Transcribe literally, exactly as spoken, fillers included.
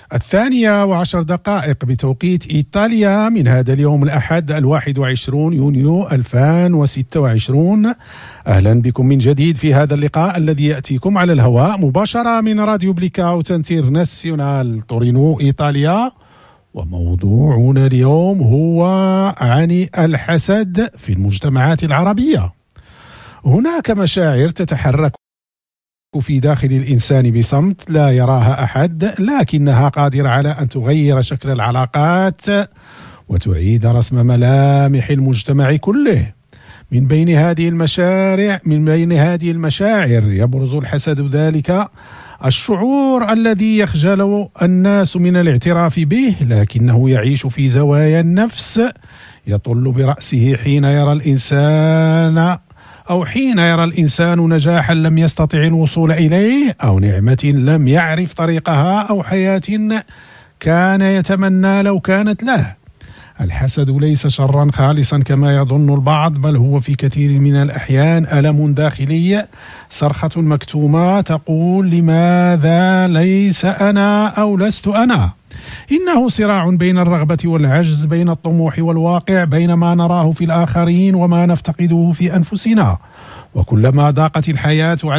الثانية وعشر دقائق بتوقيت إيطاليا من هذا اليوم الأحد الواحد وعشرون يونيو ألفين وستة وعشرين. أهلا بكم من جديد في هذا اللقاء الذي يأتيكم على الهواء مباشرة من راديو بليكاوت انترناسيونال تورينو إيطاليا. وموضوعنا اليوم هو عن الحسد في المجتمعات العربية. هناك مشاعر تتحرك في داخل الإنسان بصمت لا يراها أحد، لكنها قادرة على أن تغير شكل العلاقات وتعيد رسم ملامح المجتمع كله. من بين هذه المشاعر من بين هذه المشاعر يبرز الحسد، ذلك الشعور الذي يخجل الناس من الاعتراف به، لكنه يعيش في زوايا النفس، يطل برأسه حين يرى الإنسان أو حين يرى الإنسان نجاحا لم يستطع الوصول إليه، أو نعمة لم يعرف طريقها، أو حياة كان يتمنى لو كانت له. الحسد ليس شرا خالصا كما يظن البعض، بل هو في كثير من الأحيان ألم داخلي، صرخة مكتومة تقول لماذا ليس أنا أو لست أنا. إنه صراع بين الرغبة والعجز، بين الطموح والواقع، بين ما نراه في الآخرين وما نفتقده في أنفسنا. وكلما ضاقت الحياة